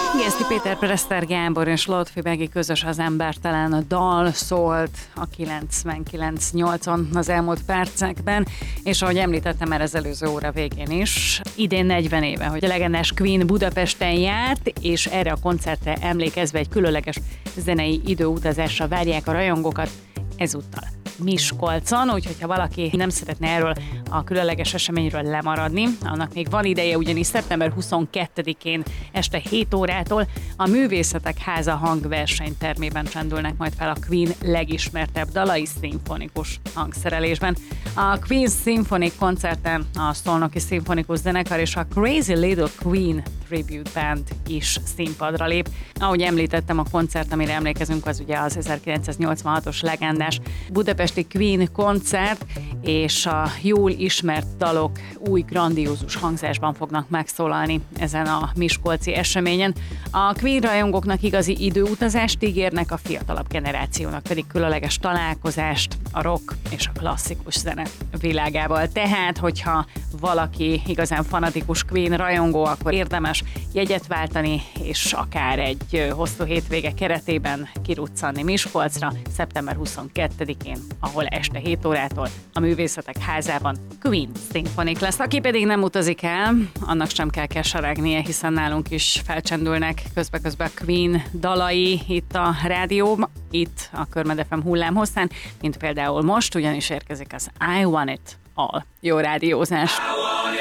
Gészti Péter, Preszter Gábor és Lotfi Begi közös az embertelen a dal szólt a 99.8-on az elmúlt percekben, és ahogy említettem már az előző óra végén is, idén 40 éve, hogy a legendás Queen Budapesten járt, és erre a koncertre emlékezve egy különleges zenei időutazásra várják a rajongókat ezúttal Miskolcon, úgyhogy ha valaki nem szeretne erről a különleges eseményről lemaradni, annak még van ideje, ugyanis szeptember 22-én este 7 órától a Művészetek Háza hangversenytermében csendülnek majd fel a Queen legismertebb dalai szimfonikus hangszerelésben. A Queen Symphonic koncerten a Szolnoki Szimfonikus Zenekar és a Crazy Little Queen Tribute Band is színpadra lép. Ahogy említettem, a koncert, amire emlékezünk, az ugye az 1986-os legendás budapesti Queen koncert, és a jól ismert dalok új grandiózus hangzásban fognak megszólalni ezen a miskolci eseményen. A Queen rajongóknak igazi időutazást ígérnek, a fiatalabb generációnak pedig különleges találkozást a rock és a klasszikus zene világával. Tehát, hogyha valaki igazán fanatikus Queen rajongó, akkor érdemes jegyet váltani, és akár egy hosszú hétvége keretében kiruccanni Miskolcra szeptember 22-én, ahol este 7 órától a Művészetek Házában Queen Symphonic lesz. Aki pedig nem utazik el, annak sem kell keseregnie, hiszen nálunk is felcsendülnek közbe-közbe a Queen dalai itt a rádióban, itt a Körmed FM hullámhosszán, mint például most, ugyanis érkezik az I Want It All. Jó rádiózást!